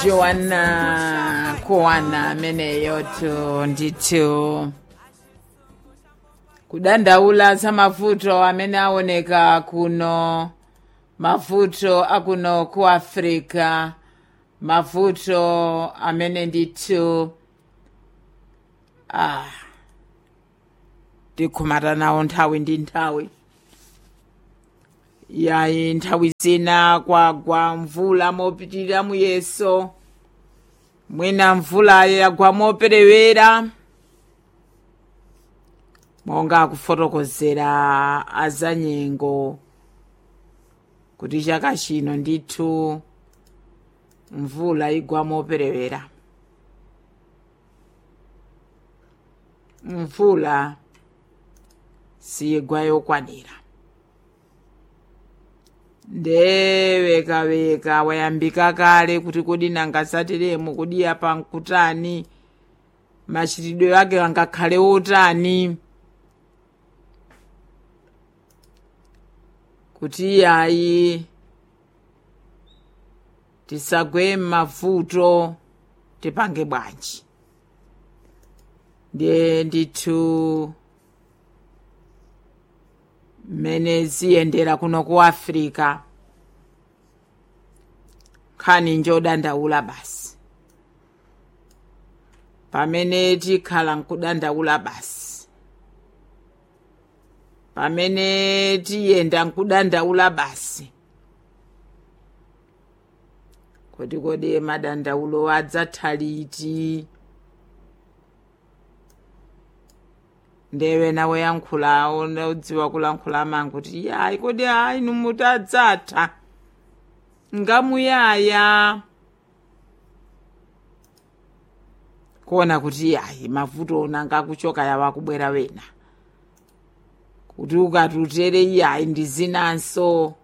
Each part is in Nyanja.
Joanna Koana meneyoto ndithu kudandaula za mavuto amene aoneka kuno, mavuto akuno ku Africa, mavuto amene ndithu tikumana nawo nthawi ndi nthawi. Yayi nthawi zina kwagwa mvula mopitirira muyeso, mwina mvula yagwa moperewera, monga akufotokozera azanyengo kuti chaka chino ndithu mvula igwa moperewera. Mvula siyigwa yokwanira. Ndewekaweka wayambika kale kuti kodi nangasatiremu kodi apa nkutani, machitidwe ake angakhale otani, kuti yayi tisagwe m'mavuto tipange bwanji. Ndiye ndithu mmene ziyendera kuno ku Africa, nkhani njodandaula basi. Pamene tikhala nkudandaula basi, pamene tiyenda nkudandaula basi, kodi madandaulo adzatha liti? Ndewe nawe yankhula udziwa kulankhula mangu kuti yayi kodi hayi numutadzatha ngamuyaya, kuona kuti yayi mavuto ona ngakuchoka yawa kubwera wena, kuti ukatutere yayi ndizinanso.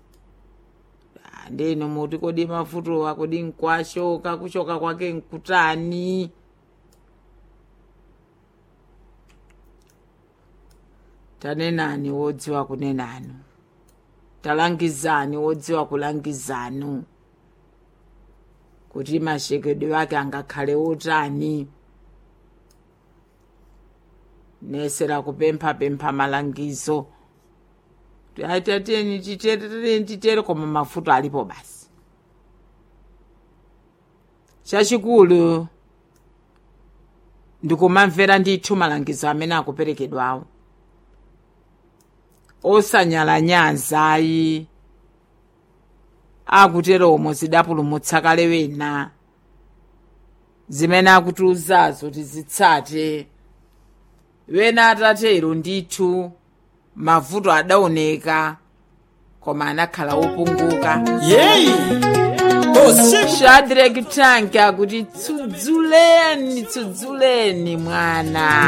Ndeno muti kodi mavuto akodi nkwashoka, kuchoka kwake nkutani? Tanenani wodziwa kunenanu, talangizani wodziwa kulangizanu, kuti mashekedwe ake angakhale otani. Nesera kupempha malangizo aitateni titere koma mavuto alipo basi. Chachikulu ndikumamvera ndithu malangizo amene akuperekedwawo, osanyalanyazayi akuteromo zidapulumutsa kale wena, zimene akutiuzazo tizitsate. Wena atatero ndithu mavuto adaoneka koma anakhala opunguka. Yeyi! Shadrack Tank akuti tsudzuleni mwana.